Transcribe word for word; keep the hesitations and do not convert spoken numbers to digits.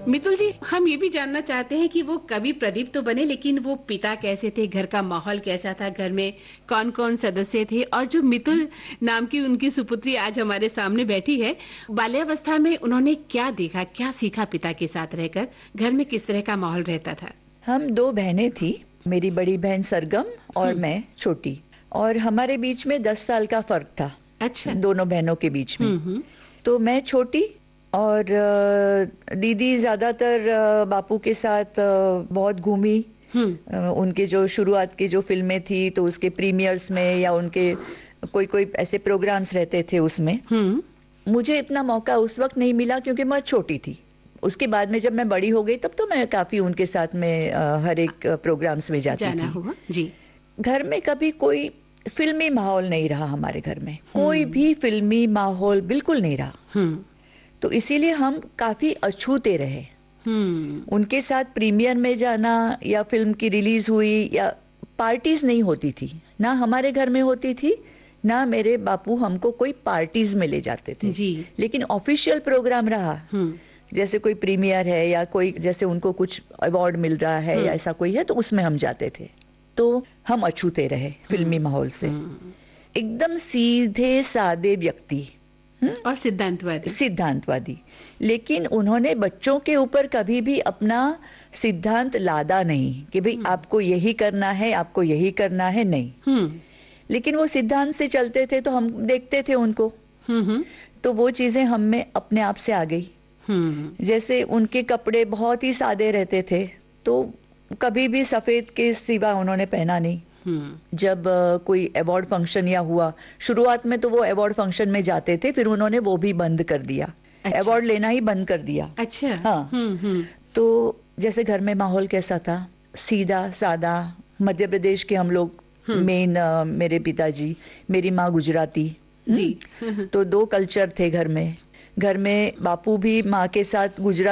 मितुल जी, हम ये भी जानना चाहते हैं कि वो कवि प्रदीप तो बने, लेकिन वो पिता कैसे थे, घर का माहौल कैसा था, घर में कौन कौन सदस्य थे, और जो मितुल नाम की उनकी सुपुत्री आज हमारे सामने बैठी है, बाल्यावस्था में उन्होंने क्या देखा, क्या सीखा पिता के साथ रहकर, घर में किस तरह का माहौल रहता था? हम दो बहनें थी, मेरी बड़ी बहन सरगम और मैं छोटी, और हमारे बीच में दस साल का फर्क था। अच्छा। दोनों बहनों के बीच में। तो मैं छोटी और दीदी ज्यादातर बापू के साथ बहुत घूमी। उनके जो शुरुआत की जो फिल्में थी तो उसके प्रीमियर्स में या उनके कोई कोई ऐसे प्रोग्राम्स रहते थे उसमें। मुझे इतना मौका उस वक्त नहीं मिला क्योंकि मैं छोटी थी। उसके बाद में जब मैं बड़ी हो गई तब तो मैं काफी उनके साथ में हर एक प्रोग्राम्स में जाती जाना थी। हुआ जी। घर में कभी कोई फिल्मी माहौल नहीं रहा हमारे घर में, कोई भी फिल्मी माहौल बिल्कुल नहीं रहा। तो इसीलिए हम काफी अछूते रहे। उनके साथ प्रीमियर में जाना या फिल्म की रिलीज हुई या पार्टीज नहीं होती थी, ना हमारे घर में होती थी, ना मेरे बापू हमको कोई पार्टीज में ले जाते थे जी। लेकिन ऑफिशियल प्रोग्राम रहा, जैसे कोई प्रीमियर है या कोई जैसे उनको कुछ अवार्ड मिल रहा है या ऐसा कोई है तो उसमें हम जाते थे। तो हम अछूते रहे फिल्मी माहौल से। एकदम सीधे सादे व्यक्ति और सिद्धांतवादी सिद्धांतवादी लेकिन उन्होंने बच्चों के ऊपर कभी भी अपना सिद्धांत लादा नहीं कि भाई आपको यही करना है, आपको यही करना है, नहीं। लेकिन वो सिद्धांत से चलते थे तो हम देखते थे उनको, तो वो चीजें हम में अपने आप से आ गई। जैसे उनके कपड़े बहुत ही सादे रहते थे तो कभी भी सफेद के सिवा उन्होंने पहना नहीं। जब uh, कोई अवार्ड फंक्शन या हुआ, शुरुआत में तो वो अवार्ड फंक्शन में जाते थे, फिर उन्होंने वो भी बंद कर दिया। अच्छा। अवार्ड लेना ही बंद कर दिया। अच्छा। हाँ। हुँ, हुँ। तो जैसे घर में माहौल कैसा था, सीधा सादा। मध्य प्रदेश के हम लोग मेन, uh, मेरे पिताजी, मेरी माँ गुजराती जी। तो दो कल्चर थे घर में। घर में बापू भी माँ के साथ गुजराती